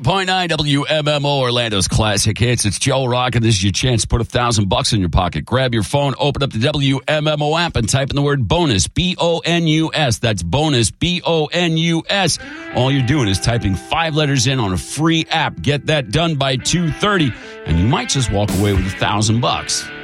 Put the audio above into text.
101.9 WMMO, Orlando's classic hits. It's Joe Rock, and this is your chance to put $1,000 in your pocket. Grab your phone, open up the WMMO app, and type in the word bonus, B-O-N-U-S. That's bonus, B-O-N-U-S. All you're doing is typing 5 letters in on a free app. Get that done by 2:30, and you might just walk away with $1,000.